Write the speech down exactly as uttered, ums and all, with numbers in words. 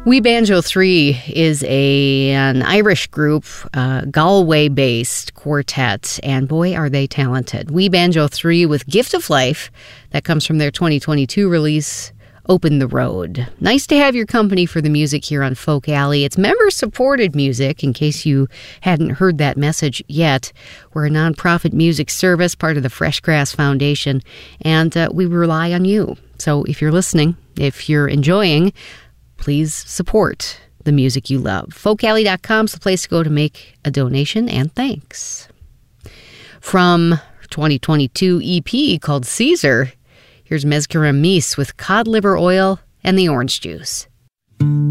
We Banjo three is a an Irish group, uh, Galway-based quartet, and boy, are they talented. We Banjo three with Gift of Life, that comes from their twenty twenty-two release, Open the Road. Nice to have your company for the music here on Folk Alley. It's member-supported music, in case you hadn't heard that message yet. We're a nonprofit music service, part of the Fresh Grass Foundation, and uh, we rely on you. So if you're listening, if you're enjoying, please support the music you love. folk alley dot com is the place to go to make a donation, and thanks. From twenty twenty-two E P called Caesar, here's Mescaram Meese with Cod Liver Oil and the Orange Juice.